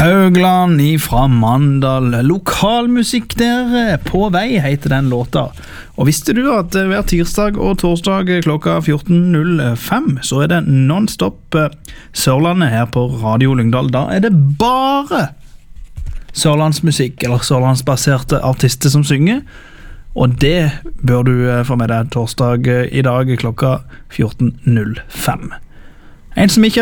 Haugland fra Mandal, lokalmusikk der på vei heter den låta. Og visste du at hver tirsdag og torsdag klokka 14.05 så det non-stop Sørlandet her på Radio Lyngdal. Da det bare sørlandsmusikk eller sørlandsbaserte artister som synger. Og det bør du få med deg torsdag i dag klokka 14.05. En som ikke